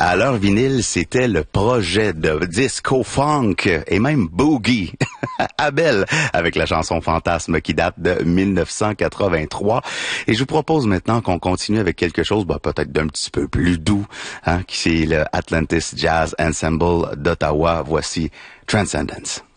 À leur vinyle, c'était le projet de disco funk et même boogie. Abel, avec la chanson Fantasme qui date de 1983. Et je vous propose maintenant qu'on continue avec quelque chose peut-être d'un petit peu plus doux, qui c'est le Atlantis Jazz Ensemble d'Ottawa. Voici Transcendence.